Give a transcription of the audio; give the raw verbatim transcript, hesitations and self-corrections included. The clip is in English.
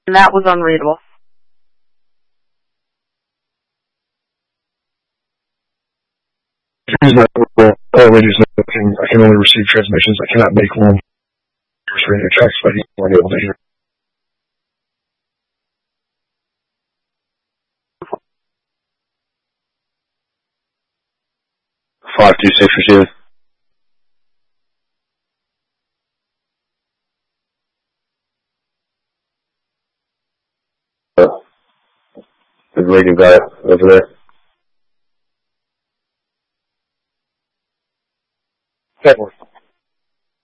And that was unreadable. Here's my uh, ladies nothing. I can only receive transmissions. I cannot make long radio tracks, but you weren't able to hear. Five two six receiving. Uh, the radio guy over there.